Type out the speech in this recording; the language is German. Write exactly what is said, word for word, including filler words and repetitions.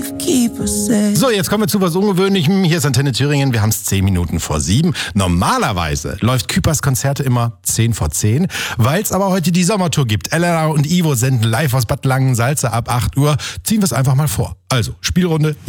So, jetzt kommen wir zu was Ungewöhnlichem. Hier ist Antenne Thüringen. Wir haben es zehn Minuten vor sieben. Normalerweise läuft Küpers Konzerte immer zehn vor zehn. Weil es aber heute die Sommertour gibt. Elena und Ivo senden live aus Bad Langensalza ab acht Uhr. Ziehen wir es einfach mal vor. Also, Spielrunde.